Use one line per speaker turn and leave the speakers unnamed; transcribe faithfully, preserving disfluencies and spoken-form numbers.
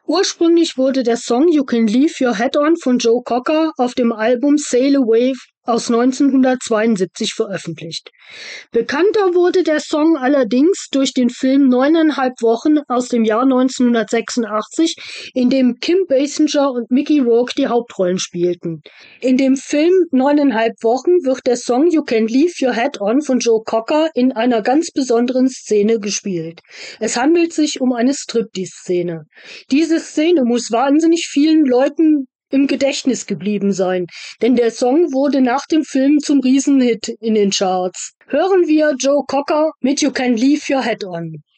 Ursprünglich wurde der Song "You Can Leave Your Hat On" von Joe Cocker auf dem Album "Sail Away" aus neunzehnhundertzweiundsiebzig veröffentlicht. Bekannter wurde der Song allerdings durch den Film Neuneinhalb Wochen aus dem Jahr neunzehnhundertsechsundachtzig, in dem Kim Basinger und Mickey Rourke die Hauptrollen spielten. In dem Film Neuneinhalb Wochen wird der Song "You Can Leave Your Hat On" von Joe Cocker in einer ganz besonderen Szene gespielt. Es handelt sich um eine Striptease-Szene. Diese Szene muss wahnsinnig vielen Leuten im Gedächtnis geblieben sein, denn der Song wurde nach dem Film zum Riesenhit in den Charts. Hören wir Joe Cocker mit "You Can Leave Your Hat On".